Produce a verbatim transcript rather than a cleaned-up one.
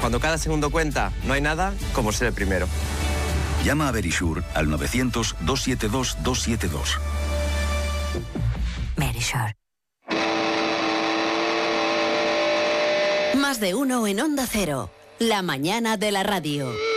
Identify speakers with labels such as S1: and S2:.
S1: Cuando cada segundo cuenta, no hay nada como ser el primero.
S2: Llama a Verisure al novecientos, doscientos setenta y dos, doscientos setenta y dos.
S3: Verisure. Más de uno en Onda Cero. La mañana de la radio.